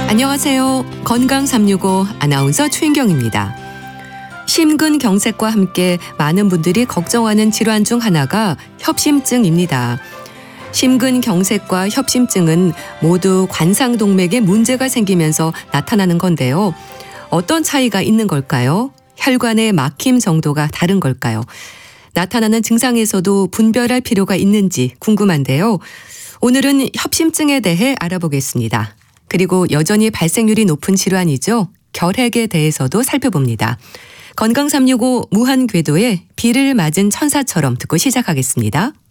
안녕하세요. 건강 365 아나운서 최인경입니다. 심근경색과 함께 많은 분들이 걱정하는 질환 중 하나가 협심증입니다. 심근경색과 협심증은 모두 관상동맥에 문제가 생기면서 나타나는 건데요. 어떤 차이가 있는 걸까요? 혈관의 막힘 정도가 다른 걸까요? 나타나는 증상에서도 분별할 필요가 있는지 궁금한데요. 오늘은 협심증에 대해 알아보겠습니다. 그리고 여전히 발생률이 높은 질환이죠. 결핵에 대해서도 살펴봅니다. 건강 365 무한궤도의 비를 맞은 천사처럼 듣고 시작하겠습니다.